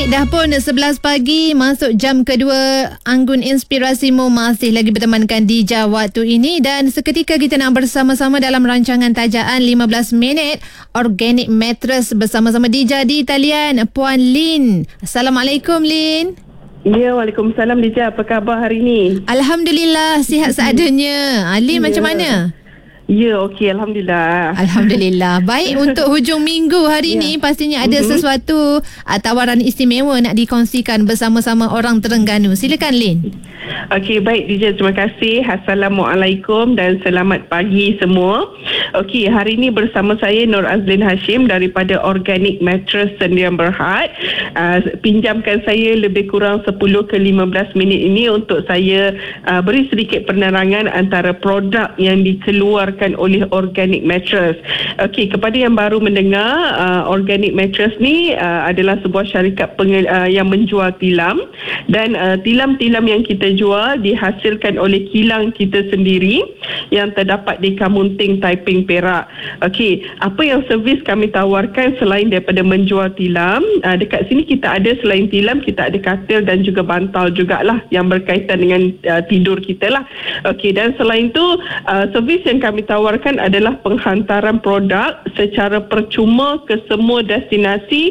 Baik, dah pun 11 pagi masuk jam kedua. Anggun Inspirasimu masih lagi bertemankan di waktu ini, dan seketika kita nak bersama-sama dalam rancangan tajaan 15 minit Organic Mattress bersama-sama Dija di talian Puan Lin. Assalamualaikum Lin. Ya, Waalaikumsalam Dija. Apa khabar hari ni? Alhamdulillah, sihat seadanya. Lin, macam mana? Ya, okey. Alhamdulillah. Alhamdulillah. Baik, untuk hujung minggu hari ni pastinya ada sesuatu tawaran istimewa nak dikongsikan bersama-sama orang Terengganu. Silakan Lin. Okey, baik Dija. Terima kasih. Assalamualaikum dan selamat pagi semua. Okey, hari ini bersama saya Nur Azlin Hashim daripada Organic Mattress Sdn Bhd. Pinjamkan saya lebih kurang 10 ke 15 minit ini untuk saya beri sedikit penerangan antara produk yang dikeluarkan oleh Organic Mattress. Okey, kepada yang baru mendengar, Organic Mattress ni adalah sebuah syarikat yang menjual tilam, dan tilam-tilam yang kita jual dihasilkan oleh kilang kita sendiri yang terdapat di Kamunting, Taiping, Perak. Okey, apa yang servis kami tawarkan selain daripada menjual tilam, dekat sini kita ada selain tilam, kita ada katil dan juga bantal jugalah yang berkaitan dengan tidur kita lah. Okey, dan selain tu servis yang kami tawarkan adalah penghantaran produk secara percuma ke semua destinasi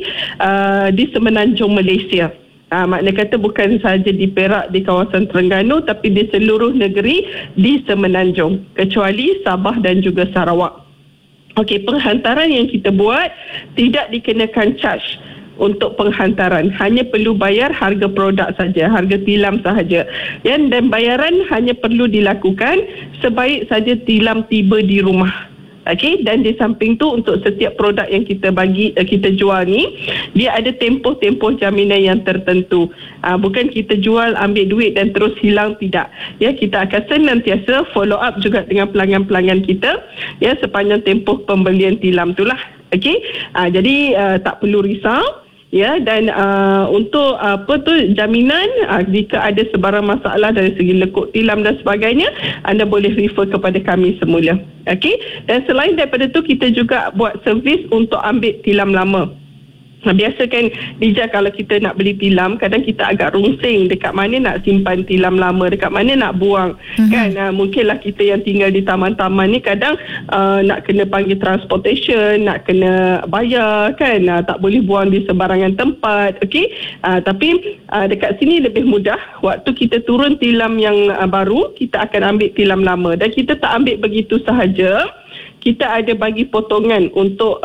di semenanjung Malaysia. Maknanya kata bukan sahaja di Perak, di kawasan Terengganu, tapi di seluruh negeri di semenanjung, kecuali Sabah dan juga Sarawak. Okey, penghantaran yang kita buat tidak dikenakan charge untuk penghantaran, hanya perlu bayar harga produk saja, harga tilam sahaja. Dan bayaran hanya perlu dilakukan sebaik saja tilam tiba di rumah. Okey, dan di samping tu untuk setiap produk yang kita jual ni, dia ada tempoh-tempoh jaminan yang tertentu. Bukan kita jual ambil duit dan terus hilang, tidak. Ya, kita akan senantiasa follow up juga dengan pelanggan-pelanggan kita ya sepanjang tempoh pembelian tilam itulah. Okey, jadi tak perlu risau. Ya, dan untuk jaminan, jika ada sebarang masalah dari segi lekuk tilam dan sebagainya, anda boleh refer kepada kami semula. Okey, dan selain daripada tu kita juga buat servis untuk ambil tilam lama. Biasa kan Dija, kalau kita nak beli tilam, kadang kita agak rungsing dekat mana nak simpan tilam lama, dekat mana nak buang. Kan mungkinlah kita yang tinggal di taman-taman ni kadang nak kena panggil transportation, nak kena bayar kan, tak boleh buang di sebarangan tempat. Okey, tapi dekat sini lebih mudah. Waktu kita turun tilam yang baru, kita akan ambil tilam lama, dan kita tak ambil begitu sahaja. Kita ada bagi potongan untuk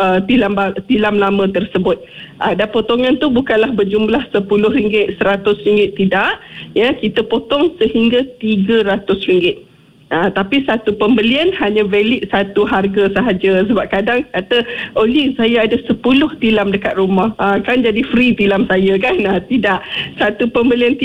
tilam lama tersebut. Dan potongan tu bukanlah berjumlah RM10, RM100, tidak. Ya, kita potong sehingga RM300. Tapi satu pembelian hanya valid satu harga sahaja. Sebab kadang kata, Lin, saya ada 10 tilam dekat rumah, kan jadi free tilam saya kan. Tidak, satu pembelian